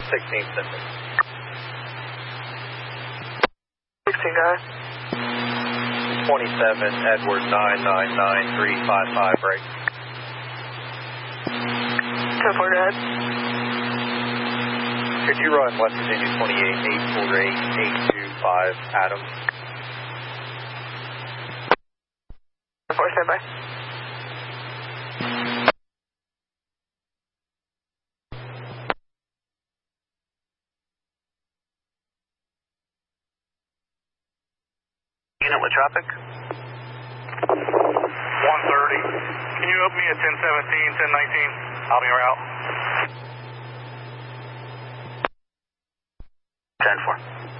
16 Central. 16 guys. 27 Edward 999355 break. 10-4, go ahead. Could you run West Virginia 28-848-825 Adams? 10-4, stand by. Unit with traffic? 130. Can you open me at 1017, 1019? I'll be route. 10-4.